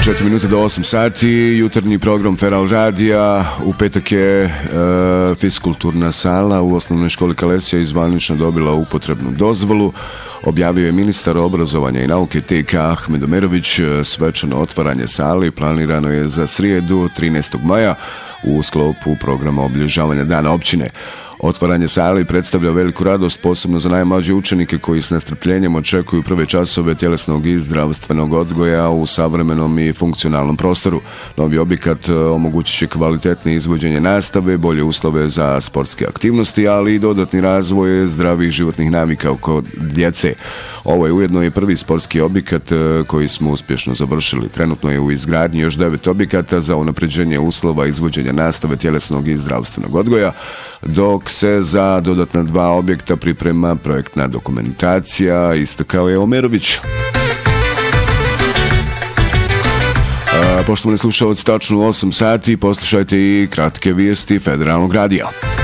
4 minute do 8 sati, jutarnji program Feral Radija. U petak je fiskulturna sala u osnovnoj školi Kalesija izvanično dobila upotrebnu dozvolu. Objavio je ministar obrazovanja i nauke TK Ahmed Omerović. Svečano otvaranje sale planirano je za srijedu 13. maja u sklopu programa obilježavanja Dana općine. Otvaranje sale predstavlja veliku radost, posebno za najmlađe učenike koji s nestrpljenjem očekuju prve časove tjelesnog i zdravstvenog odgoja u savremenom i funkcionalnom prostoru. Novi objekat omogućit će kvalitetne izvođenje nastave, bolje uslove za sportske aktivnosti, ali i dodatni razvoj zdravih životnih navika oko djece. Ovo je ujedno i prvi sportski objekat koji smo uspješno završili. Trenutno je u izgradnji još 9 objekata za unapređenje uslova izvođenja nastave tjelesnog i zdravstvenog odgoja, dok se za dodatna 2 objekta priprema projektna dokumentacija, istakao je Omerović. Poštovani slušalci, tačno u 8 sati poslušajte i kratke vijesti Federalnog radija.